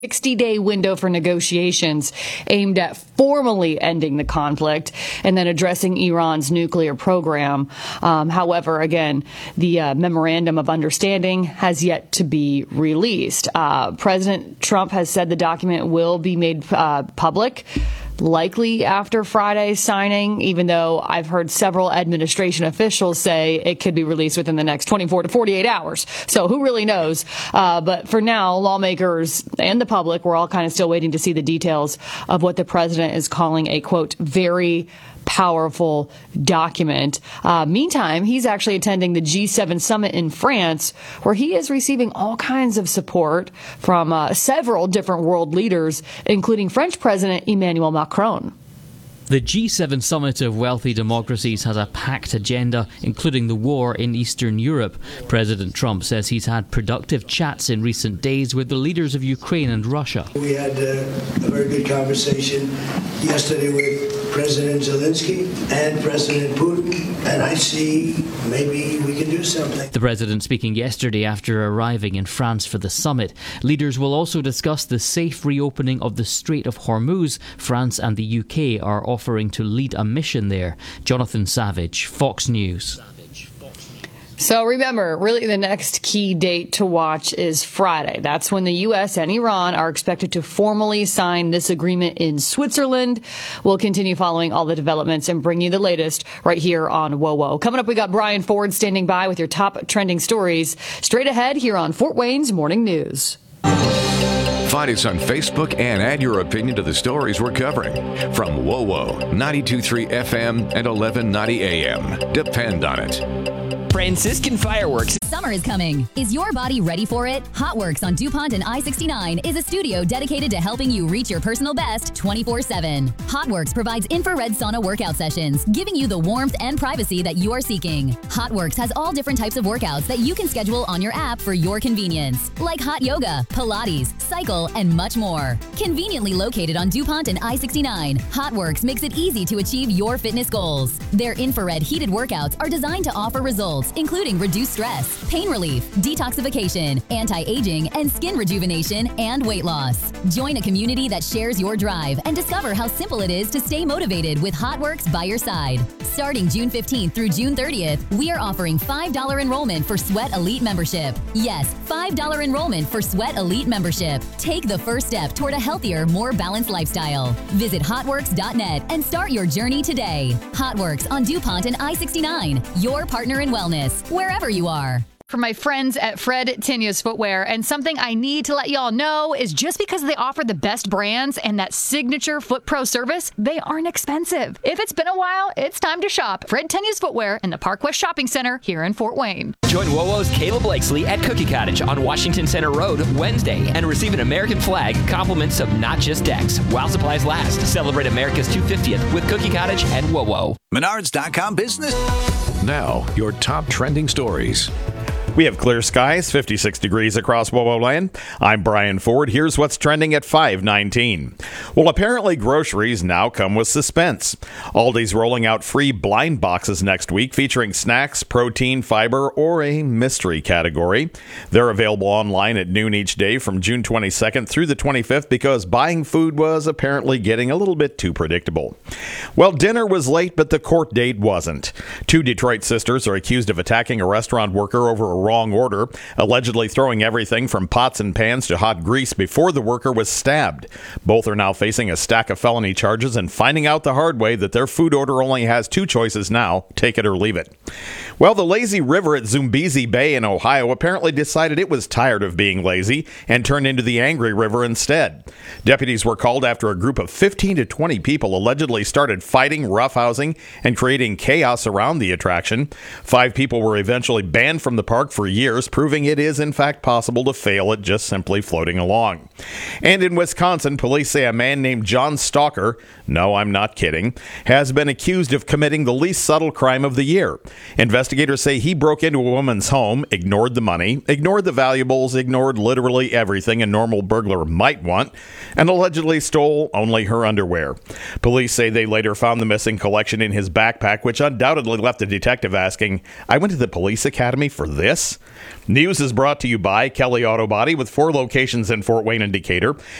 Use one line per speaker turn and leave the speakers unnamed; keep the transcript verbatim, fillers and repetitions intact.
sixty-day window for negotiations aimed at formally ending the conflict and then addressing Iran's nuclear program. Um, however, again, the uh, memorandum of understanding has yet to be released. Uh, President Trump has said the document will be made uh, public, likely after Friday's signing, even though I've heard several administration officials say it could be released within the next twenty-four to forty-eight hours. So who really knows? Uh, but for now, lawmakers and the public, we're all kind of still waiting to see the details of what the president is calling a, quote, very powerful document. Uh, meantime, he's actually attending the G seven summit in France, where he is receiving all kinds of support from uh, several different world leaders, including French President Emmanuel Macron.
The G seven summit of wealthy democracies has a packed agenda, including the war in Eastern Europe. President Trump says he's had productive chats in recent days with the leaders of Ukraine and Russia.
We had uh, a very good conversation yesterday with President Zelensky and President Putin, and I see maybe we can do something.
The president speaking yesterday after arriving in France for the summit. Leaders will also discuss the safe reopening of the Strait of Hormuz. France and the U K are offering to lead a mission there. Jonathan Savage, Fox News.
So remember, really the next key date to watch is Friday. That's when the U S and Iran are expected to formally sign this agreement in Switzerland. We'll continue following all the developments and bring you the latest right here on Whoa Whoa. Coming up, we got Brian Ford standing by with your top trending stories straight ahead here on Fort Wayne's Morning News.
Find us on Facebook and add your opinion to the stories we're covering. From Whoa Whoa, ninety-two point three F M and eleven ninety A M. Depend on it.
Franciscan Fireworks.
Summer is coming. Is your body ready for it? Hotworks on DuPont and I sixty-nine is a studio dedicated to helping you reach your personal best twenty-four seven. Hotworks provides infrared sauna workout sessions, giving you the warmth and privacy that you are seeking. Hotworks has all different types of workouts that you can schedule on your app for your convenience, like hot yoga, Pilates, cycle, and much more. Conveniently located on DuPont and I sixty-nine, Hotworks makes it easy to achieve your fitness goals. Their infrared heated workouts are designed to offer results, including reduced stress, pain relief, detoxification, anti-aging, and skin rejuvenation and weight loss. Join a community that shares your drive and discover how simple it is to stay motivated with Hotworks by your side. Starting June fifteenth through June thirtieth, we are offering five dollars enrollment for Sweat Elite membership. Yes, five dollars enrollment for Sweat Elite membership. Take the first step toward a healthier, more balanced lifestyle. Visit hotworks dot net and start your journey today. Hotworks on DuPont and I sixty-nine, your partner in wellness, wherever you are.
For my friends at Fred Tenia's Footwear, and something I need to let y'all know is just because they offer the best brands and that signature Foot Pro service, they aren't expensive. If it's been a while, it's time to shop Fred Tenia's Footwear in the Park West Shopping Center here in Fort Wayne.
Join Whoa Whoa's Caleb Blakesley at Cookie Cottage on Washington Center Road Wednesday and receive an American flag, compliments of not just decks, while supplies last. Celebrate America's two hundred fiftieth with Cookie Cottage and Whoa Whoa.
Menards dot com business.
Now, your top trending stories.
We have clear skies, fifty-six degrees across Whoa Whoa Land. I'm Brian Ford. Here's what's trending at five nineteen. Well, apparently groceries now come with suspense. Aldi's rolling out free blind boxes next week featuring snacks, protein, fiber, or a mystery category. They're available online at noon each day from June twenty-second through the twenty-fifth because buying food was apparently getting a little bit too predictable. Well, dinner was late, but the court date wasn't. Two Detroit sisters are accused of attacking a restaurant worker over a wrong order, allegedly throwing everything from pots and pans to hot grease before the worker was stabbed. Both are now facing a stack of felony charges and finding out the hard way that their food order only has two choices now, take it or leave it. Well, the lazy river at Zumbizi Bay in Ohio apparently decided it was tired of being lazy and turned into the angry river instead. Deputies were called after a group of fifteen to twenty people allegedly started fighting, roughhousing, and creating chaos around the attraction. Five people were eventually banned from the park for years, proving it is in fact possible to fail at just simply floating along. And in Wisconsin, police say a man named John Stalker, no, I'm not kidding, has been accused of committing the least subtle crime of the year. Investigators say he broke into a woman's home, ignored the money, ignored the valuables, ignored literally everything a normal burglar might want, and allegedly stole only her underwear. Police say they later found the missing collection in his backpack, which undoubtedly left the detective asking, I went to the police academy for this? News is brought to you by Kelly Auto Body with four locations in Fort Wayne and Decatur